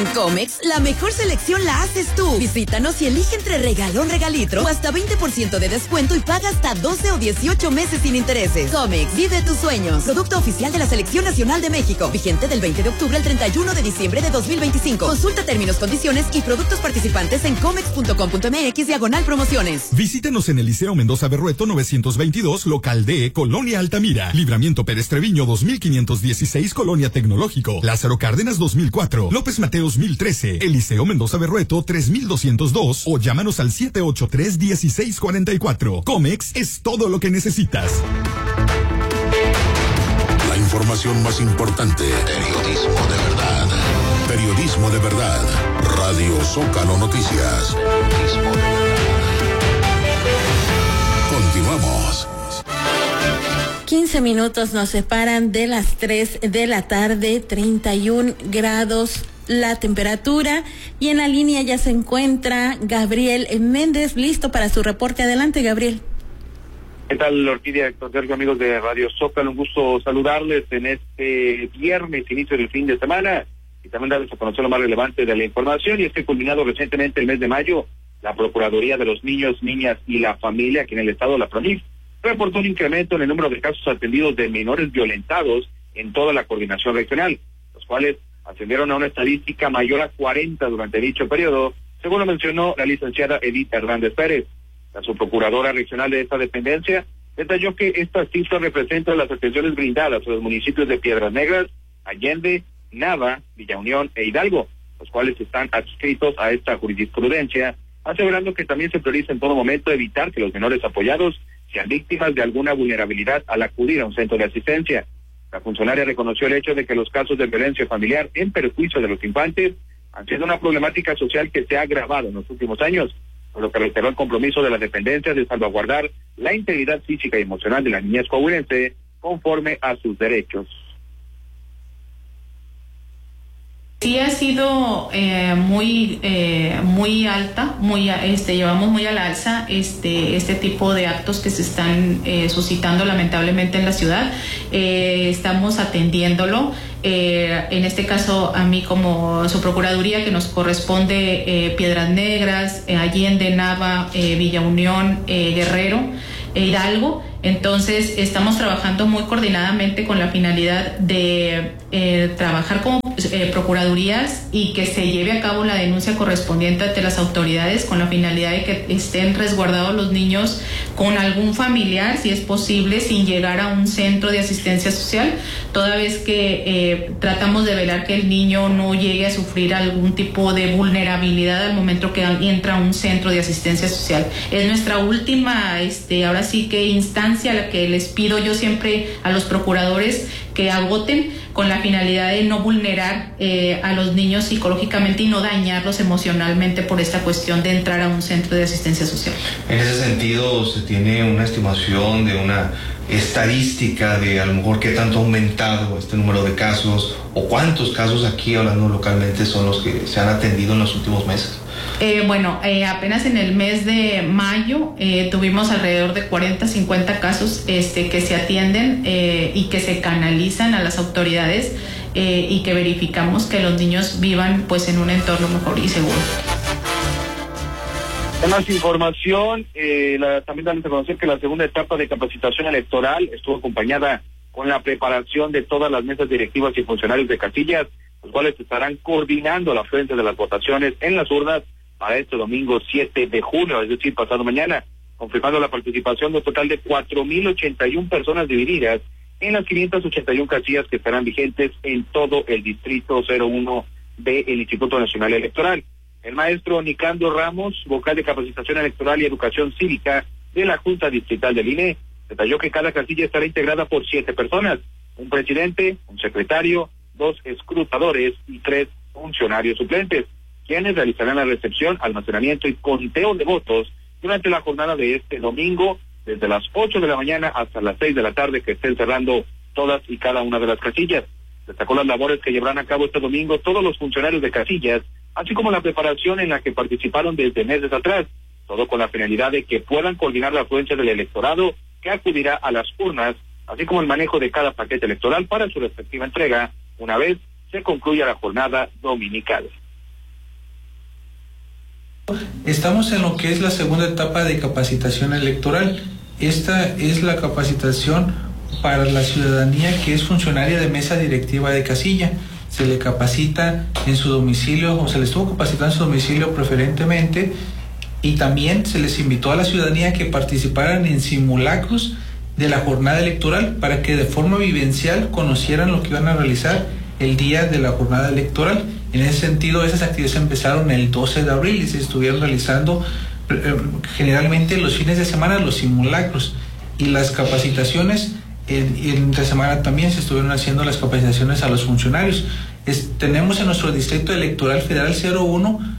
En Comex, la mejor selección la haces tú. Visítanos y elige entre regalón, regalitro o hasta 20% de descuento y paga hasta 12 o 18 meses sin intereses. Comex, vive tus sueños. Producto oficial de la Selección Nacional de México. Vigente del 20 de octubre al 31 de diciembre de 2025. Consulta términos, condiciones y productos participantes en comex.com.mx/promociones. Visítenos en el Liceo Mendoza Berrueto 922, local D, Colonia Altamira. Libramiento Pérez Treviño 2516, Colonia Tecnológico. Lázaro Cárdenas 2004. López Mateos 1013. El Liceo Mendoza Berrueto 3202. O llámanos al 783-1644. Comex es todo lo que necesitas. La información más importante. Periodismo de verdad. Periodismo de verdad. Radio Zócalo Noticias. Periodismo de verdad. Continuamos. 15 minutos nos separan de las 3 de la tarde, 31 grados la temperatura, y en la línea ya se encuentra Gabriel Méndez, listo para su reporte. Adelante, Gabriel. ¿Qué tal, Orquídea, Héctor Sergio, amigos de Radio Zócalo? Un gusto saludarles en este viernes, inicio del fin de semana, y también darles a conocer lo más relevante de la información. Y es que culminado recientemente el mes de mayo, la Procuraduría de los Niños, Niñas y la Familia, aquí en el estado, la PRONIF, reportó un incremento en el número de casos atendidos de menores violentados en toda la coordinación regional, los cuales ascendieron a una estadística mayor a 40 durante dicho periodo, según lo mencionó la licenciada Edith Hernández Pérez. La subprocuradora regional de esta dependencia detalló que esta cifra representa las atenciones brindadas a los municipios de Piedras Negras, Allende, Nava, Villa Unión e Hidalgo, los cuales están adscritos a esta jurisprudencia, asegurando que también se prioriza en todo momento evitar que los menores apoyados sean víctimas de alguna vulnerabilidad al acudir a un centro de asistencia. La funcionaria reconoció el hecho de que los casos de violencia familiar en perjuicio de los infantes han sido una problemática social que se ha agravado en los últimos años, por lo que reiteró el compromiso de las dependencias de salvaguardar la integridad física y emocional de la niñez coahuilense conforme a sus derechos. Sí ha sido muy alta, llevamos muy al alza este tipo de actos que se están suscitando lamentablemente en la ciudad. Estamos atendiéndolo. En este caso, a mí como su procuraduría, que nos corresponde Piedras Negras, Allende, Nava, Villa Unión, Guerrero, Hidalgo. Entonces estamos trabajando muy coordinadamente con la finalidad de trabajar como procuradurías y que se lleve a cabo la denuncia correspondiente ante las autoridades, con la finalidad de que estén resguardados los niños con algún familiar, si es posible, sin llegar a un centro de asistencia social, toda vez que tratamos de velar que el niño no llegue a sufrir algún tipo de vulnerabilidad al momento que entra a un centro de asistencia social. Es nuestra última, ahora sí que instancia, la que les pido yo siempre a los procuradores que agoten, con la finalidad de no vulnerar a los niños psicológicamente y no dañarlos emocionalmente por esta cuestión de entrar a un centro de asistencia social. En ese sentido, ¿se tiene una estimación de una estadística de a lo mejor qué tanto ha aumentado este número de casos, o cuántos casos aquí, hablando localmente, son los que se han atendido en los últimos meses? Apenas en el mes de mayo tuvimos alrededor de 40-50 casos que se atienden y que se canalizan a las autoridades y que verificamos que los niños vivan pues en un entorno mejor y seguro. En más información, también damos a conocer que la segunda etapa de capacitación electoral estuvo acompañada con la preparación de todas las mesas directivas y funcionarios de casillas, los cuales estarán coordinando la frente de las votaciones en las urnas para este domingo 7 de junio, es decir, pasado mañana, confirmando la participación de un total de 4,081 personas divididas en las 581 casillas que estarán vigentes en todo el distrito 01 del Instituto Nacional Electoral. El maestro Nicandro Ramos, vocal de capacitación electoral y educación cívica de la Junta Distrital del INE, detalló que cada casilla estará integrada por 7 personas, un presidente, un secretario, 2 escrutadores y 3 funcionarios suplentes, quienes realizarán la recepción, almacenamiento y conteo de votos durante la jornada de este domingo, desde las 8 de la mañana hasta las 6 de la tarde, que estén cerrando todas y cada una de las casillas. Destacó las labores que llevarán a cabo este domingo todos los funcionarios de casillas, así como la preparación en la que participaron desde meses atrás, todo con la finalidad de que puedan coordinar la afluencia del electorado que acudirá a las urnas, así como el manejo de cada paquete electoral para su respectiva entrega, una vez se concluya la jornada dominical. Estamos en lo que es la segunda etapa de capacitación electoral. Esta es la capacitación para la ciudadanía que es funcionaria de mesa directiva de casilla. Se le capacita en su domicilio, o se le estuvo capacitando en su domicilio preferentemente, y también se les invitó a la ciudadanía que participaran en simulacros de la jornada electoral para que de forma vivencial conocieran lo que iban a realizar el día de la jornada electoral. En ese sentido, esas actividades empezaron el 12 de abril y se estuvieron realizando generalmente los fines de semana, los simulacros, y las capacitaciones entre semana también se estuvieron haciendo las capacitaciones a los funcionarios. Tenemos en nuestro Distrito Electoral Federal 01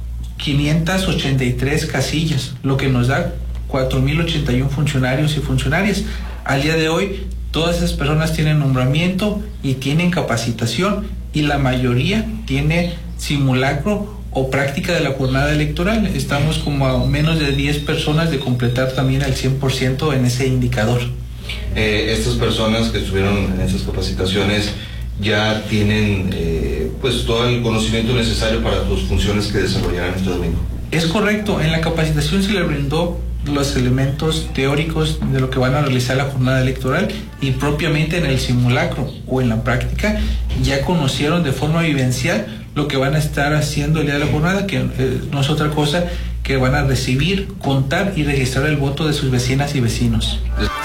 583 casillas, lo que nos da 4.081 funcionarios y funcionarias. Al día de hoy, todas esas personas tienen nombramiento y tienen capacitación, y la mayoría tiene simulacro o práctica de la jornada electoral. Estamos como a menos de 10 personas de completar también al 100% en ese indicador. Estas personas que estuvieron en esas capacitaciones ya tienen pues todo el conocimiento necesario para sus funciones que desarrollarán este domingo. Es correcto, en la capacitación se le brindó los elementos teóricos de lo que van a realizar la jornada electoral, y propiamente en el simulacro o en la práctica ya conocieron de forma vivencial lo que van a estar haciendo el día de la jornada, que no es otra cosa que van a recibir, contar y registrar el voto de sus vecinas y vecinos.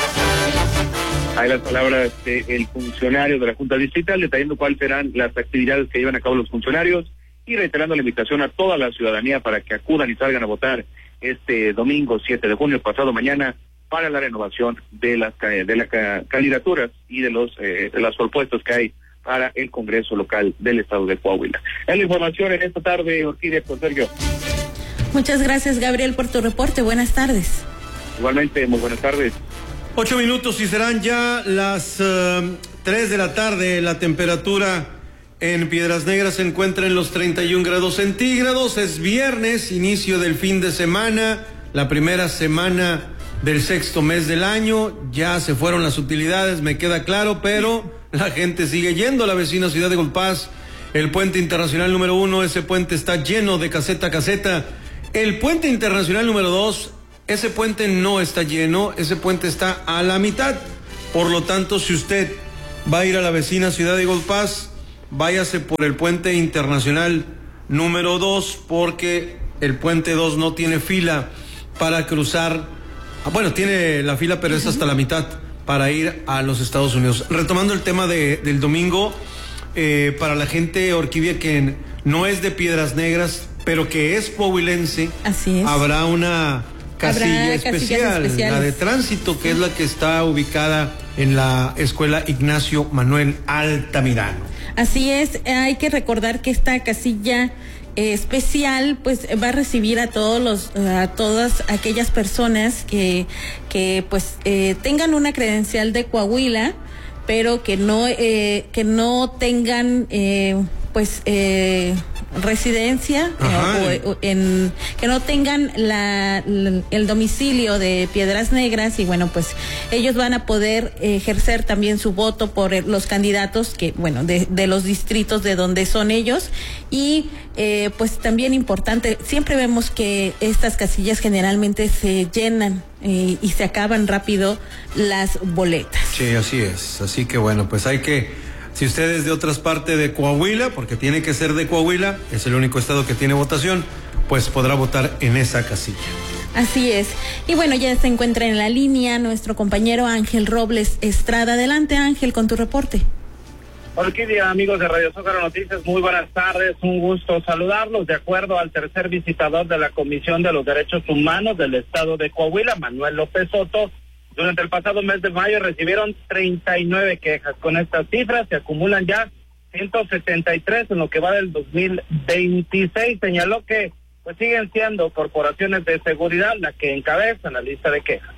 Hay las palabras del funcionario de la Junta Distrital detallando cuáles serán las actividades que llevan a cabo los funcionarios y reiterando la invitación a toda la ciudadanía para que acudan y salgan a votar este domingo 7 de junio, pasado mañana, para la renovación de las candidaturas y de las propuestas que hay para el Congreso local del estado de Coahuila. Es la información en esta tarde, Orquídea, con Sergio. Muchas gracias, Gabriel, por tu reporte. Buenas tardes. Igualmente, muy buenas tardes. 8 minutos y serán ya las 3 de la tarde. La temperatura en Piedras Negras se encuentra en los 31 grados centígrados. Es viernes, inicio del fin de semana, la primera semana del sexto mes del año. Ya se fueron las utilidades, me queda claro, pero la gente sigue yendo a la vecina ciudad de Golpaz. El puente internacional número 1, ese puente está lleno de caseta a caseta. El puente internacional número 2, ese puente no está lleno, ese puente está a la mitad. Por lo tanto, si usted va a ir a la vecina ciudad de Golpaz, váyase por el puente internacional número 2, porque el puente 2 no tiene fila para cruzar. Bueno, tiene la fila, pero es hasta la mitad para ir a los Estados Unidos. Retomando el tema del domingo, para la gente, Orquídea, que no es de Piedras Negras, pero que es coahuilense, así es, habrá una casilla especial, la de tránsito, que es la que está ubicada en la Escuela Ignacio Manuel Altamirano. Así es, hay que recordar que esta casilla especial pues va a recibir a todas aquellas personas que pues tengan una credencial de Coahuila, pero que no tengan residencia que no tengan el domicilio de Piedras Negras, y bueno, pues ellos van a poder ejercer también su voto por los candidatos que, bueno, de los distritos de donde son ellos. Y pues también importante, siempre vemos que estas casillas generalmente se llenan y se acaban rápido las boletas. Sí, así es. Así que bueno, pues si usted es de otras partes de Coahuila, porque tiene que ser de Coahuila, es el único estado que tiene votación, pues podrá votar en esa casilla. Así es. Y bueno, ya se encuentra en la línea nuestro compañero Ángel Robles Estrada. Adelante, Ángel, con tu reporte. Orquídea, amigos de Radio Zócalo Noticias, muy buenas tardes, un gusto saludarlos. De acuerdo al tercer visitador de la Comisión de los Derechos Humanos del estado de Coahuila, Manuel López Soto, durante el pasado mes de mayo recibieron 39 quejas. Con estas cifras se acumulan ya 173 en lo que va del 2026. Señaló que pues siguen siendo corporaciones de seguridad las que encabezan la lista de quejas.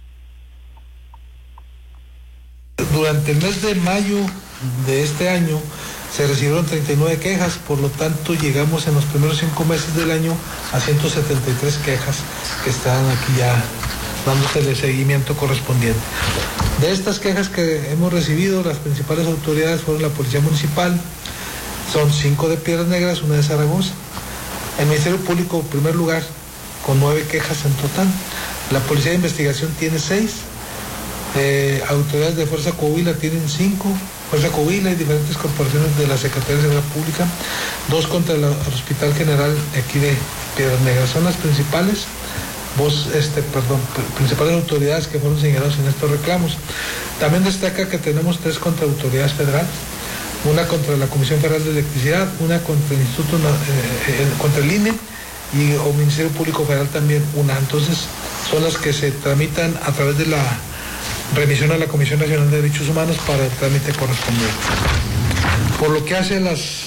Durante el mes de mayo de este año se recibieron 39 quejas, por lo tanto llegamos en los primeros 5 meses del año a 173 quejas que están aquí ya dándose el seguimiento correspondiente. De estas quejas que hemos recibido, las principales autoridades fueron la Policía Municipal, son 5 de Piedras Negras, 1 de Zaragoza, El Ministerio Público, en primer lugar, con 9 quejas en total. La Policía de Investigación tiene 6. Autoridades de Fuerza Coahuila tienen 5. Fuerza Coahuila y diferentes corporaciones de la Secretaría de Seguridad Pública. 2 contra el Hospital General de aquí de Piedras Negras. Son las principales principales autoridades que fueron señaladas en estos reclamos. También destaca que tenemos 3 contra autoridades federales, una contra la Comisión Federal de Electricidad, una contra el Instituto, contra el INE o Ministerio Público Federal también una. Entonces son las que se tramitan a través de la remisión a la Comisión Nacional de Derechos Humanos para el trámite correspondiente. Por lo que hace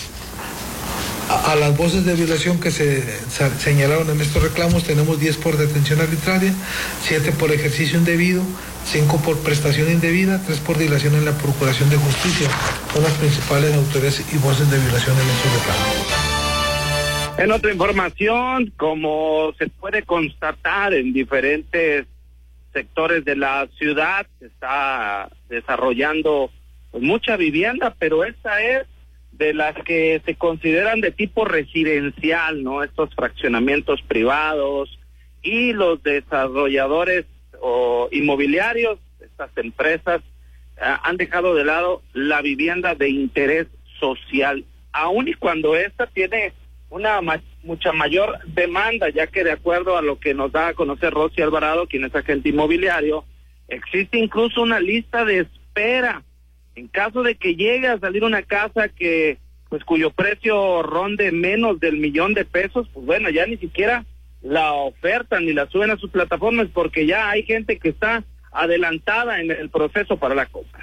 a las voces de violación que se señalaron en estos reclamos, tenemos 10 por detención arbitraria, 7 por ejercicio indebido, 5 por prestación indebida, 3 por dilación en la Procuración de Justicia. Son las principales autoridades y voces de violación en estos reclamos. En otra información, como se puede constatar en diferentes sectores de la ciudad, se está desarrollando mucha vivienda, pero esta es de las que se consideran de tipo residencial, ¿no? Estos fraccionamientos privados y los desarrolladores o inmobiliarios, estas empresas, han dejado de lado la vivienda de interés social, aun y cuando esta tiene una mucha mayor demanda, ya que de acuerdo a lo que nos da a conocer Rosy Alvarado, quien es agente inmobiliario, existe incluso una lista de espera. En caso de que llegue a salir una casa cuyo precio ronde menos del $1,000,000, pues bueno, ya ni siquiera la ofertan ni la suben a sus plataformas porque ya hay gente que está adelantada en el proceso para la compra.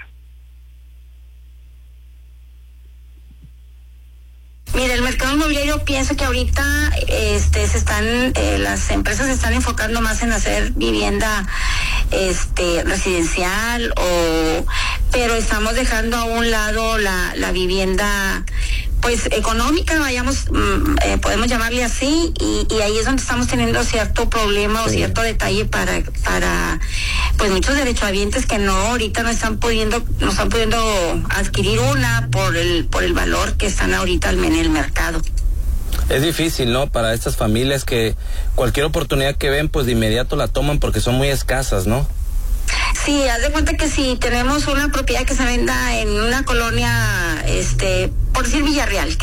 Mira, el mercado inmobiliario pienso que ahorita las empresas se están enfocando más en hacer vivienda residencial, pero estamos dejando a un lado la vivienda pues económica, podemos llamarle así, y ahí es donde estamos teniendo cierto problema o cierto detalle para pues muchos derechohabientes que ahorita no están pudiendo adquirir una por el valor que están ahorita en el mercado. Es difícil, ¿no? Para estas familias que cualquier oportunidad que ven, pues de inmediato la toman porque son muy escasas, ¿no? Sí, haz de cuenta que si tenemos una propiedad que se venda en una colonia, por decir Villarreal,